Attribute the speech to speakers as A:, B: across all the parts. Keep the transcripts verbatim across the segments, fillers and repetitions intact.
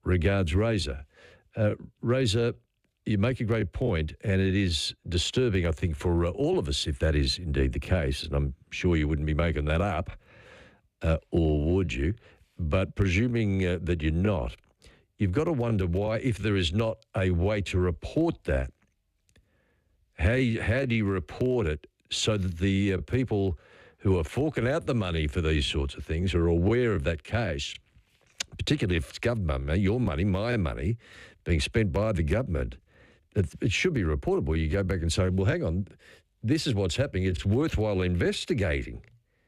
A: Regards, Razor. Uh, Razor, you make a great point, and it is disturbing, I think, for uh, all of us, if that is indeed the case, and I'm sure you wouldn't be making that up, uh, or would you? But presuming uh, that you're not, you've got to wonder why, if there is not a way to report that, how, you, how do you report it so that the uh, people who are forking out the money for these sorts of things are aware of that case, particularly if it's government money, your money, my money, being spent by the government. It, it should be reportable. You go back and say, well, hang on, this is what's happening. It's worthwhile investigating,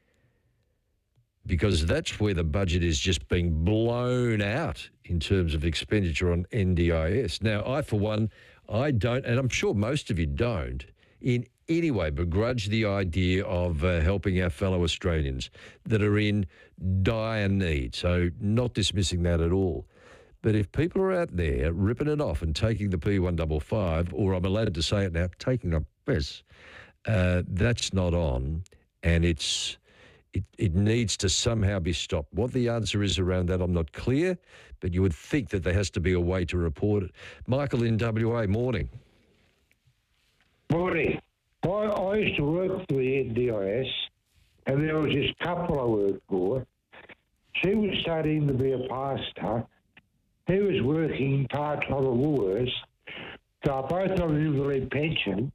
A: because that's where the budget is just being blown out in terms of expenditure on N D I S. Now, I, for one, I don't, and I'm sure most of you don't, in any way begrudge the idea of uh, helping our fellow Australians that are in dire need. So not dismissing that at all. But if people are out there ripping it off and taking the P one fifty-five, or I'm allowed to say it now, taking a piss, uh, that's not on, and it's it, it needs to somehow be stopped. What the answer is around that, I'm not clear, but you would think that there has to be a way to report it. Michael in W A, morning.
B: Morning. I, I used to work for the N D I S, and there was this couple I worked for. She was studying to be a pastor. He was working part-time at Woolworths. So both on an invalid pension.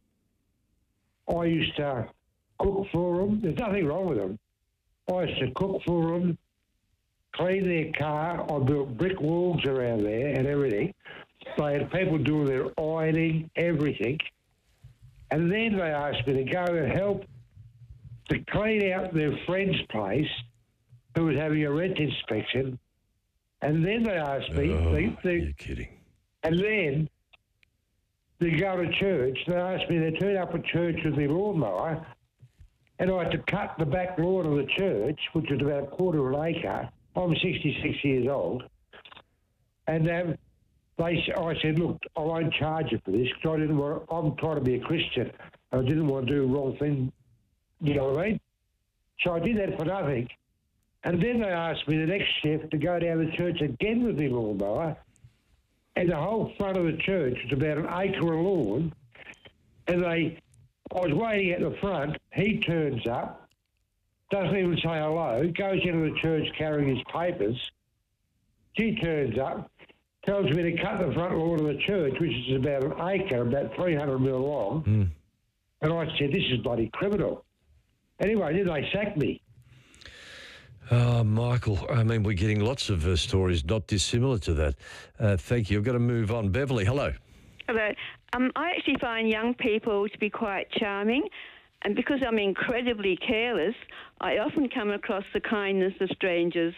B: I used to cook for them. There's nothing wrong with them. I used to cook for them, clean their car. I built brick walls around there and everything. They had people doing their ironing, everything. And then they asked me to go and help to clean out their friend's place who was having a rent inspection. And then they asked me...
A: Oh,
B: they, they,
A: you're kidding.
B: And then they go to church. They asked me to turn up at church with their lawnmower, and I had to cut the back lawn of the church, which was about a quarter of an acre. I'm sixty-six years old. And um, they, I said, look, I won't charge you for this, because I didn't want, I'm trying to be a Christian, and I didn't want to do the wrong thing, you know what I mean? So I did that for nothing. And then they asked me the next shift to go down to church again with my lawnmower, and the whole front of the church was about an acre of lawn, and they, I was waiting at the front, he turns up, doesn't even say hello, goes into the church carrying his papers, she turns up, tells me to cut the front lawn of the church, which is about an acre, about three hundred mil long,
A: Mm.
B: and I said, this is bloody criminal. Anyway, then they sacked me.
A: Oh, Michael, I mean, we're getting lots of uh, stories not dissimilar to that. Uh, thank you. I've got to move on. Beverly, hello.
C: Hello. Um, I actually find young people to be quite charming, and because I'm incredibly careless, I often come across the kindness of strangers.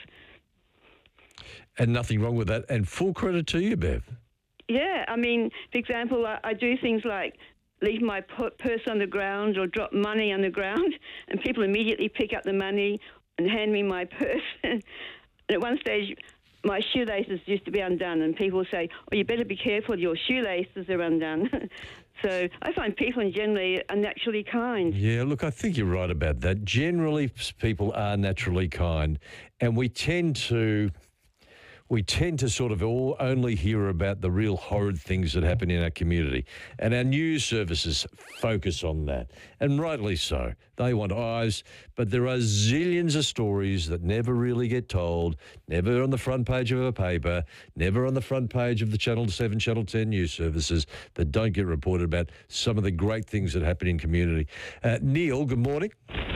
A: And nothing wrong with that. And full credit to you, Bev.
C: Yeah, I mean, for example, I, I do things like leave my purse on the ground or drop money on the ground, and people immediately pick up the money and hand me my purse. And at one stage, my shoelaces used to be undone, and people say, oh, you better be careful, your shoelaces are undone. So I find people generally are naturally kind.
A: Yeah, look, I think you're right about that. Generally, people are naturally kind, and we tend to... We tend to sort of all only hear about the real horrid things that happen in our community. And our news services focus on that. And rightly so. They want eyes. But there are zillions of stories that never really get told, never on the front page of a paper, never on the front page of the Channel seven, Channel ten news services that don't get reported about some of the great things that happen in community. Uh, Neil, good morning.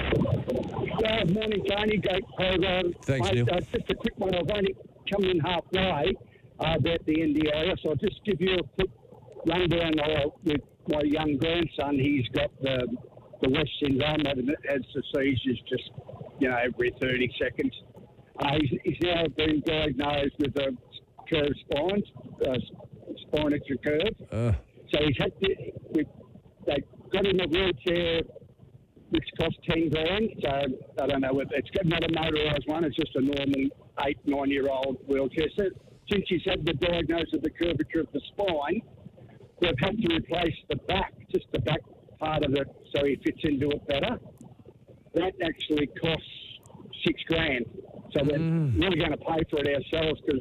D: Uh, morning, Tony. Great program.
A: Thanks,
D: Mate,
A: Neil.
D: Uh, just a quick one. I've only come in halfway uh, about the N D I S. I'll just give you a quick rundown uh, with my young grandson. He's got the the West syndrome, and has the seizures just, you know, every thirty seconds. Uh, he's, he's now been diagnosed with a curved spine, uh, spinal curve.
A: Uh,
D: So he's had to, we, they got him a wheelchair, which cost ten grand. So I don't know, it's not a motorised one, it's just a normal eight, nine year old wheelchair. So since he's had the diagnosis of the curvature of the spine, they've had to replace the back, just the back part of it, so he fits into it better. That actually costs six grand. So we're
A: Mm.
D: not going to pay for it ourselves because